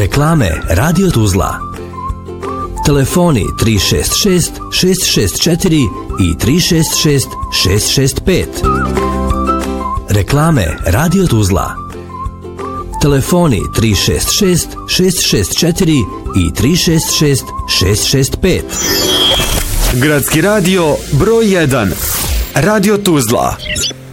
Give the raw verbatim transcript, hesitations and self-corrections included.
Reklame Radio Tuzla. Telefoni tri šest šest, šest šest četiri i tri šest šest, šest šest pet. Reklame Radio Tuzla. Telefoni tri šest šest, šest šest četiri i tri šest šest, šest šest pet. Gradski radio broj jedan. Radio Tuzla.